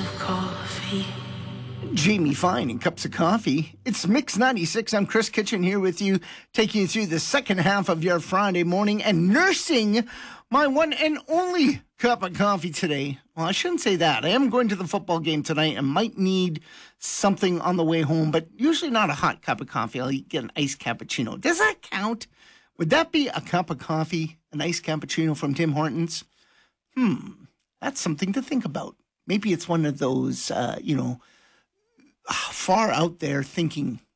coffee. Jamie Fine and Cups of Coffee. It's Mix 96. I'm Chris Kitchen here with you, taking you through the second half of your Friday morning and nursing my one and only cup of coffee today. Well, I shouldn't say that. I am going to the football game tonight and might need something on the way home, but usually not a hot cup of coffee. I'll get an iced cappuccino. Does that count? Would that be a cup of coffee, an iced cappuccino from Tim Hortons? That's something to think about. Maybe it's one of those, far out there thinking